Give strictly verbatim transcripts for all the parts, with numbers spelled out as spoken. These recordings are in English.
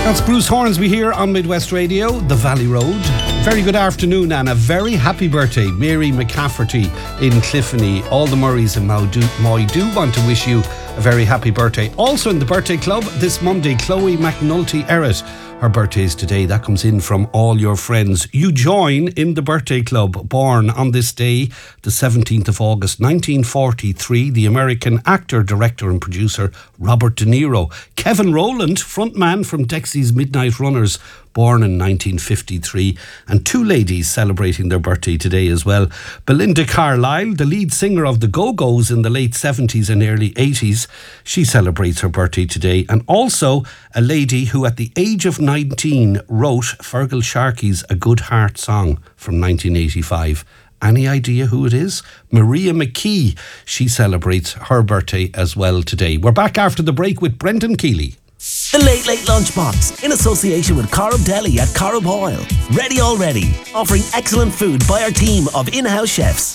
That's Bruce Hornsby here on Midwest Radio, the Valley Road. Very good afternoon and a very happy birthday, Mary McCafferty in Cliffany. All the Murrays and Moy do, Moy do want to wish you a very happy birthday. Also in the birthday club this Monday, Chloe McNulty Errett. Her birthday is today. That comes in from all your friends. You join in the birthday club. Born on this day, the seventeenth of August nineteen forty-three, the American actor, director and producer Robert De Niro. Kevin Rowland, frontman from Dexy's Midnight Runners, born in nineteen fifty-three. And two ladies celebrating their birthday today as well. Belinda Carlisle, the lead singer of the Go-Go's in the late seventies and early eighties. She celebrates her birthday today. And also a lady who at the age of nineteen wrote Fergal Sharkey's A Good Heart song from nineteen eighty-five. Any idea who it is? Maria McKee. She celebrates her birthday as well today. We're back after the break with Brendan Keeley. The Late Late Lunchbox, in association with Corrib Deli at Corrib Oil. Ready already, offering excellent food by our team of in-house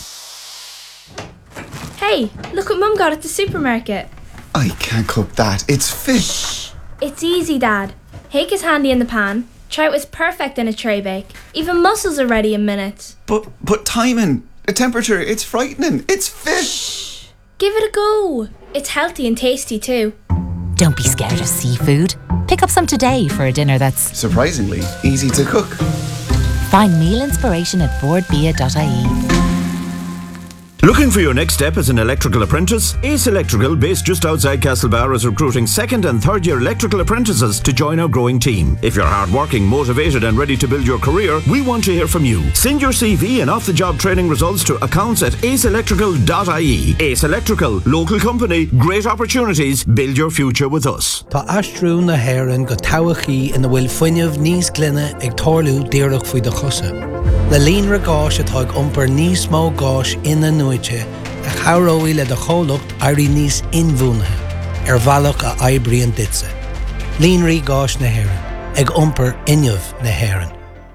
chefs. Hey, look what Mum got at the supermarket. I can't cook that, it's fish. It's easy, Dad. Hake is handy in the pan. Trout is perfect in a tray bake. Even mussels are ready in minutes. But, but timing, the temperature, it's frightening. It's fish. Give it a go. It's healthy and tasty too. Don't be scared of seafood. Pick up some today for a dinner that's surprisingly easy to cook. Find meal inspiration at board bia dot I E. Looking for your next step as an electrical apprentice? Ace Electrical, based just outside Castlebar, is recruiting second and third year electrical apprentices to join our growing team. If you're hardworking, motivated and ready to build your career, we want to hear from you. Send your C V and off-the-job training results to accounts at ace electrical dot I E. Ace Electrical, local company, great opportunities, build your future with us. Tá astrú na Héireann go tábhachaí ina bhfuil fuinneamh níos glynne ag tarlú díreach faoi de chusa. Le líonra gáis atá ag iompar níos mó gáis ina nuaite a chaireoidh le de chomhlacht éirí níos inmhúnathe ar bhealach a oibriain ditse. Líonraí gáis na Héireann ag iompar inneamh na Héireann.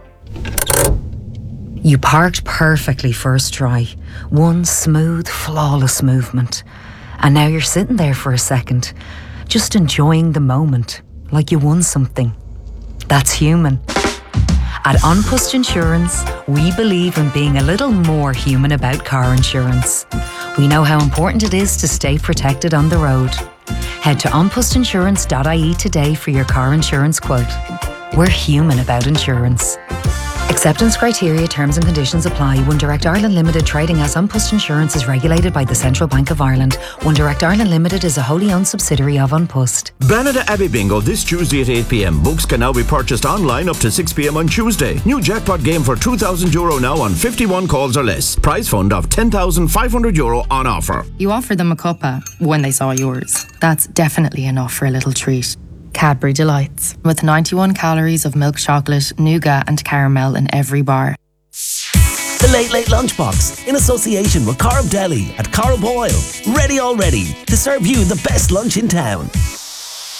You parked perfectly first try. One smooth, flawless movement. And now you're sitting there for a second, just enjoying the moment, like you won something. That's human. At An Post Insurance, we believe in being a little more human about car insurance. We know how important it is to stay protected on the road. Head to an post insurance dot I E today for your car insurance quote. We're human about insurance. Acceptance criteria, terms and conditions apply. One Direct Ireland Limited, trading as An Post Insurance, is regulated by the Central Bank of Ireland. One Direct Ireland Limited is a wholly owned subsidiary of An Post. Banada Abbey Bingo this Tuesday at eight p.m. Books can now be purchased online up to six p.m. on Tuesday. New jackpot game for two thousand euro now on fifty-one calls or less. Prize fund of ten thousand five hundred euro on offer. You offered them a cuppa when they saw yours. That's definitely enough for a little treat. Cadbury Delights, with ninety-one calories of milk chocolate, nougat and caramel in every bar. The Late Late Lunchbox, in association with Corrib Deli at Corrib Oil. Ready already, to serve you the best lunch in town.